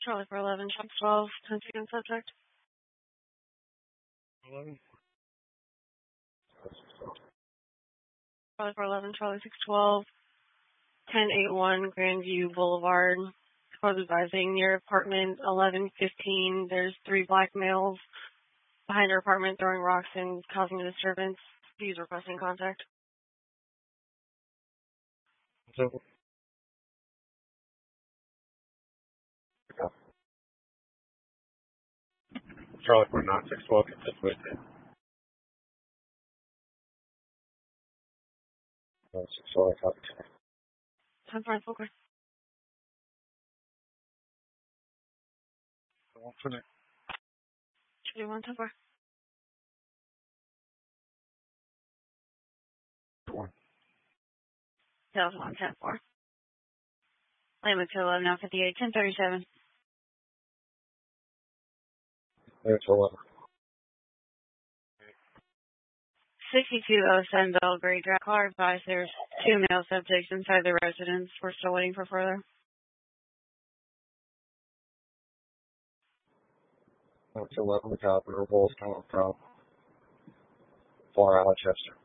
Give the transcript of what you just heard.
Charlie for 11, Shop 12, 10 second subject. 11. Charlie for 11, Charlie 612, 1081 Grandview Boulevard. Cause advising near apartment 1115. There's 3 black males behind her apartment throwing rocks and causing a disturbance. He's requesting contact. So, Charlie for 9612, get this with you. 612, copy. 10-4, Fulker. One for Nick. 21, 10-4. One. That was 1, 10-4. Layman to 11, now 58, 1037. There's 11. 6207 Belgrade Drive. Car advised there's 2 male subjects inside the residence. We're still waiting for further. That's 11, the copy. Revolves coming from Far Alchester.